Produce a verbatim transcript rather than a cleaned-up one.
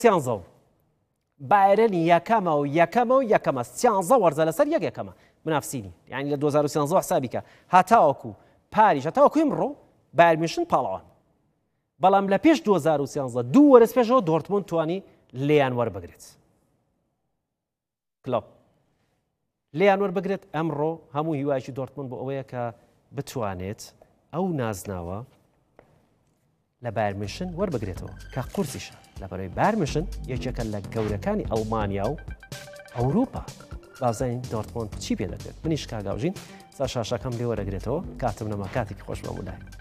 سیانزە و بایرنی یەکەمە و یەکەمە و یەکەمە سیانزە وەرزە لەسەر یەک یەکەمە منافسینی یعنی لە دوو هەزار و سیانزە حسابی کە هەتاوەکو پاریش هەتاوەکو ئەمڕۆ بایر میونخ پاڵەوان بەڵام لە پێش دوو هەزار و سیانزە دوو وەرز پێشەوە دۆرتموند توانی لێیان وەربگرێت کلۆب لێیان وەربگرێت ئەمڕۆ هەموو هیوایشی دۆرتموند بۆ ئەوەیە کە بتوانێت ئەو نازناوە لە بایر میونخ وەربگرێتەوە کە قورسیشە لەبەرەوەی بایر میونخ یەکێکە لە گەورەکانی ئەڵمانیا و ئەوروپا بازین دۆرتموند چی پێ دەکرێت منیش کاگاوژین سا شاشەکەم لێ وەرەگرێتەوە کاتم نەما کاتێکی خۆش بەمولای